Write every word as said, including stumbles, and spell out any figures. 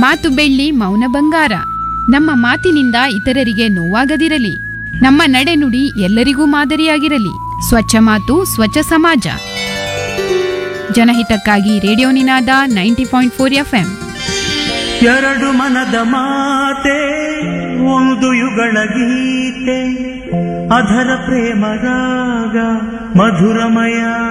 ಮಾತು ಬೆಳ್ಳಿ ಮೌನ ಬಂಗಾರ. ನಮ್ಮ ಮಾತಿನಿಂದ ಇತರರಿಗೆ ನೋವಾಗದಿರಲಿ. ನಮ್ಮ ನಡೆನುಡಿ ಎಲ್ಲರಿಗೂ ಮಾದರಿಯಾಗಿರಲಿ. ಸ್ವಚ್ಛ ಮಾತು ಸ್ವಚ್ಛ ಸಮಾಜ. ಜನಹಿತಕ್ಕಾಗಿ ರೇಡಿಯೋ ನಿನಾದ ninety point four F M. ಎರಡು ಮನದ ಮಾತೆ ಒಂದು ಯುಗಳ ಗೀತೆ, ಅಧರ ಪ್ರೇಮ ರಾಗ ಮಧುರಮಯ.